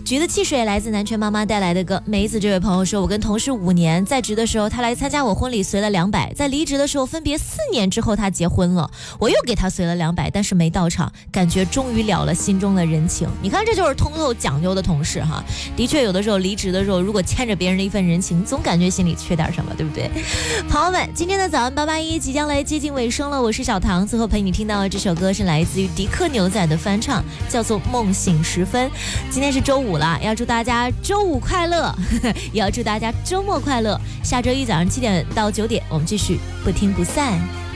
橘子汽水来自南拳妈妈带来的歌。梅子这位朋友说，我跟同事5年，在职的时候他来参加我婚礼随了200，在离职的时候分别4年之后他结婚了，我又给他随了200，但是没到场，感觉终于了了心中的人情。你看这就是通透讲究的同事哈。的确有的时候离职的时候，如果欠着别人的一份人情，总感觉心里缺点什么，对不对？朋友们，今天的早安881即将来接近尾声了，我是小唐，最后陪你听到的这首歌是来自于迪克牛仔的翻唱，叫做梦醒时分。今天是周五了，要祝大家周五快乐，也要祝大家周末快乐。下周一早上7点到9点，我们继续不听不散。